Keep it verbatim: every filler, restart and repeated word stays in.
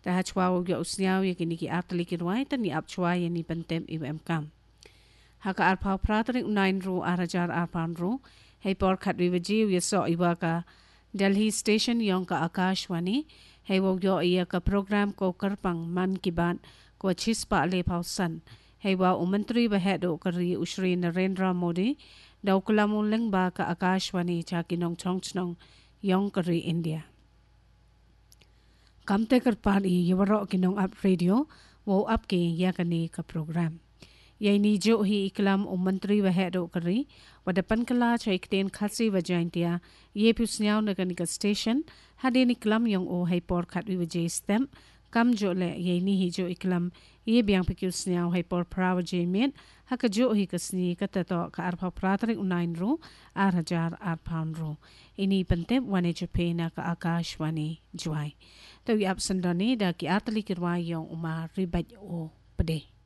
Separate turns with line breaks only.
ta hachwa yo usniaw ye kini ki atli ki ruai tan ni apchwa ye ni pentem I M kam haka arpau pratering nine ru arajar arpan ru hei por khat vivaji ye so iwaka Delhi station yong ka Akashwani hei wo yo iya ka program ko karpang man ki baat ko chispa le pausan hei wa umantri ba hedo kari Shri Narendra Modi daw kulamu leng ba ka Akashwani cha kinong chongchnong yong kari India kamte karpan I yawaro kinong up radio wo up ki yakani ka program yai ni jo hi iklam umantri wa hedo kari wadapan kala cha ikten khatsi wa jaintia ye pusnyao nagan ka station hade ni klam yong o hai por khat wi je stem kam jo le yai ni hi jo iklam ye byang pikus nyao hai por prawa je met haka jo hi kasni ka ta to ka arpha pratrik nine ru ar hajar ar pound ru ini pente wane japena ka Akashwani juai to yap sandani da ki atli kirwa yong umar ribaj o pade